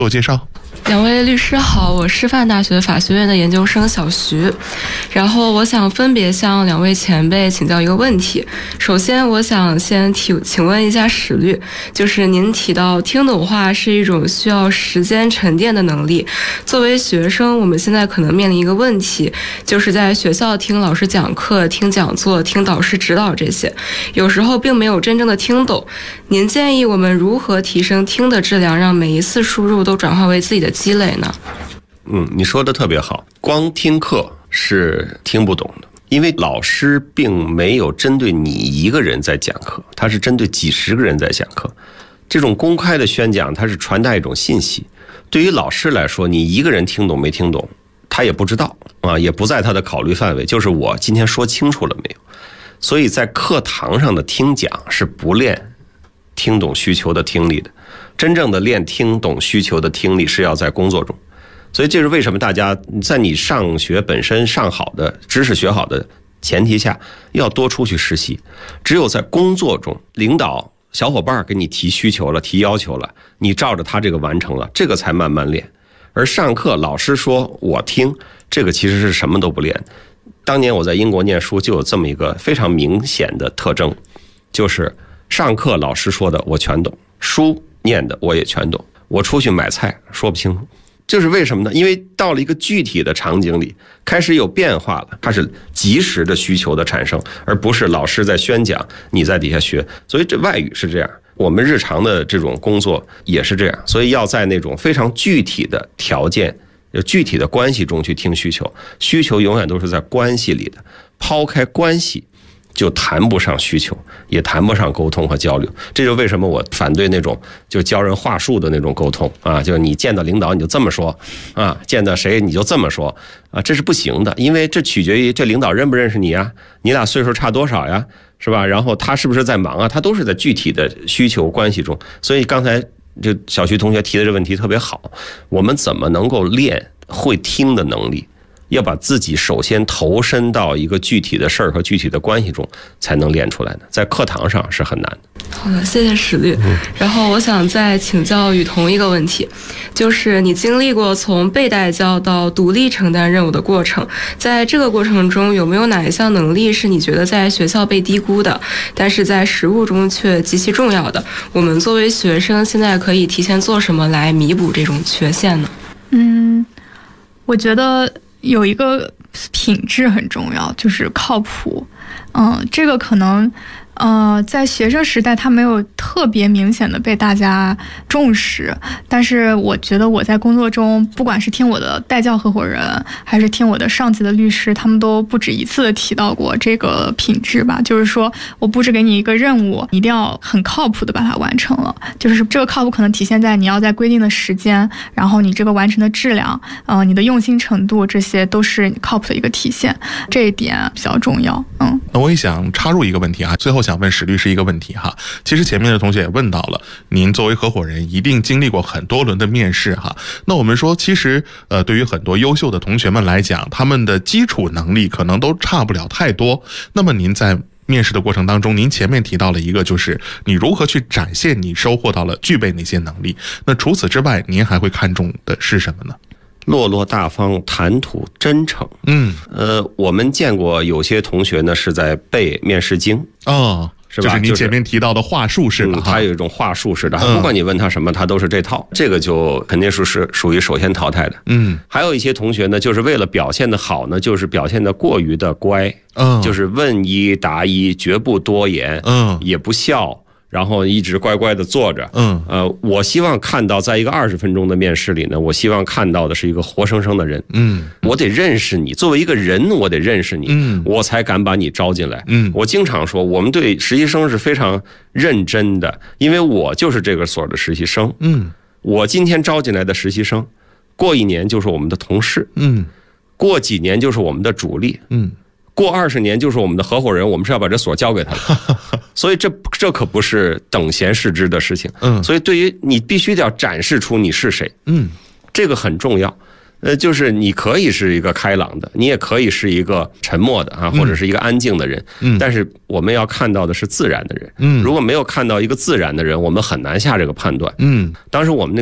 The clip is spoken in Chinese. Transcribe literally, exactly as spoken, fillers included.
自我介绍。 两位律师好，我师范大学法学院的研究生小徐，然后我想分别向两位前辈请教一个问题。首先，我想先提请问一下史律，就是您提到听懂话是一种需要时间沉淀的能力。作为学生，我们现在可能面临一个问题，就是在学校听老师讲课、听讲座、听导师指导这些，有时候并没有真正的听懂。您建议我们如何提升听的质量，让每一次输入都转化为自己的积累呢？ 嗯，你说的特别好。光听课是听不懂的，因为老师并没有针对你一个人在讲课，他是针对几十个人在讲课。这种公开的宣讲，它是传达一种信息。对于老师来说，你一个人听懂没听懂，他也不知道啊，也不在他的考虑范围。就是我今天说清楚了没有？所以在课堂上的听讲是不练听懂需求的听力的。真正的练听懂需求的听力是要在工作中，所以这是为什么大家在你上学本身上好的知识学好的前提下，要多出去实习。只有在工作中，领导小伙伴给你提需求了、提要求了，你照着他这个完成了，这个才慢慢练。而上课老师说我听，这个其实是什么都不练。当年我在英国念书就有这么一个非常明显的特征，就是上课老师说的我全懂，书念的我也全懂，我出去买菜说不清楚。这是为什么呢？因为到了一个具体的场景里，开始有变化了，它是及时的需求的产生，而不是老师在宣讲，你在底下学。所以这外语是这样，我们日常的这种工作也是这样，所以要在那种非常具体的条件、具体的关系中去听需求。需求永远都是在关系里的，抛开关系就谈不上需求，也谈不上沟通和交流。这就为什么我反对那种就教人话术的那种沟通啊，就是你见到领导你就这么说啊，见到谁你就这么说啊，这是不行的，因为这取决于这领导认不认识你啊，你俩岁数差多少呀，是吧？然后他是不是在忙啊？他都是在具体的需求关系中。所以刚才这小徐同学提的这问题特别好，我们怎么能够练会听的能力？要把自己首先投身到一个具体的事儿和具体的关系中，才能练出来的。在课堂上是很难的。 好的，谢谢史律。然后我想再请教雨桐一个问题，就是你经历过从被带教到独立承担任务的过程，在这个过程中有没有哪一项能力是你觉得在学校被低估的，但是在实务中却极其重要的？我们作为学生现在可以提前做什么来弥补这种缺陷呢？ 嗯，我觉得有一个品质很重要，就是靠谱。嗯，这个可能呃，在学生时代他没有特别明显的被大家重视，但是我觉得我在工作中，不管是听我的代教合伙人，还是听我的上级的律师，他们都不止一次的提到过这个品质吧，就是说我布置给你一个任务，一定要很靠谱的把它完成了，就是这个靠谱可能体现在你要在规定的时间，然后你这个完成的质量，呃，你的用心程度，这些都是靠谱的一个体现，这一点比较重要。嗯， 那我也想插入一个问题啊，最后想问史律师一个问题哈。其实前面的同学也问到了，您作为合伙人一定经历过很多轮的面试哈。那我们说，其实呃，对于很多优秀的同学们来讲，他们的基础能力可能都差不了太多。那么您在面试的过程当中，您前面提到了一个，就是你如何去展现你收获到了具备哪些能力。那除此之外，您还会看重的是什么呢？ 落落大方，谈吐真诚。嗯，呃，我们见过有些同学呢是在背面试经哦，是吧？就是您前面提到的话术式的、嗯， 他有一种话术式的、嗯，不管你问他什么，他都是这套，这个就肯定是是属于首先淘汰的。嗯，还有一些同学呢，就是为了表现的好呢，就是表现的过于的乖，嗯，就是问一答一，绝不多言，嗯，也不笑。然后一直乖乖的坐着，嗯，呃，我希望看到，在一个二十分钟的面试里呢，我希望看到的是一个活生生的人，嗯，我得认识你，作为一个人，我得认识你，嗯，我才敢把你招进来，嗯，我经常说，我们对实习生是非常认真的，因为我就是这个所的实习生，嗯，我今天招进来的实习生，过一年就是我们的同事，嗯，过几年就是我们的主力，嗯。过二十年就是我们的合伙人，我们是要把这所交给他的，所以这这可不是等闲视之的事情。嗯，所以对于你必须得要展示出你是谁，嗯，这个很重要。呃，就是你可以是一个开朗的，你也可以是一个沉默的啊，或者是一个安静的人。嗯，但是我们要看到的是自然的人。嗯，如果没有看到一个自然的人，我们很难下这个判断。嗯，当时我们那